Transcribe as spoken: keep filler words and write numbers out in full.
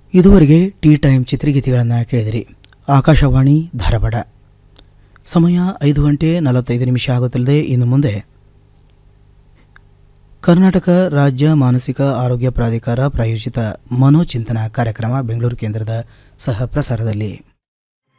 ಇದುವರೆಗೆ tea time ಚಿತ್ರಗೀತೆಗಳನ್ನು ಕೇಳಿದಿರಿ. ಆಕಾಶವಾಣಿ ಧಾರವಾಡ. ಸಮಯ ಐದು ಗಂಟೆ ನಲವತ್ತೈದು ನಿಮಿಷ ಆಗುತ್ತಲ್ಲದೆ ಇನ್ನು ಮುಂದೆ ಕರ್ನಾಟಕ ರಾಜ್ಯ ಮಾನಸಿಕ ಆರೋಗ್ಯ ಪ್ರಾಧಿಕಾರ ಪ್ರಾಯೋಜಿತ ಮನೋಚಿಂತನ ಕಾರ್ಯಕ್ರಮ ಬೆಂಗಳೂರು ಕೇಂದ್ರದ ಸಹ ಪ್ರಸಾರದಲ್ಲಿ.